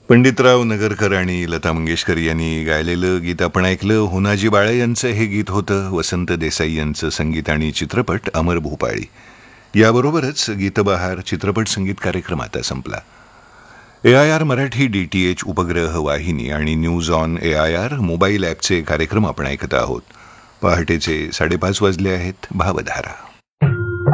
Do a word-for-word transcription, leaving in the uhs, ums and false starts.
पंडितराव नगरकर आणि लता मंगेशकर यांनी गायलेलं गीत आपण ऐकलं. होनाजी बाळे यांचं हे गीत होतं. वसंत देसाई यांचं संगीत आणि चित्रपट अमर भूपाळी. याबरोबरच गीतबहार चित्रपट संगीत कार्यक्रम आता संपला. ए I R Marathi D T H उपग्रह वाहिनी आणि news on A I R mobile ॲपचे कार्यक्रम आपण ऐकत आहोत. पहाटेचे साडेपाच वाजले आहेत. भावधारा.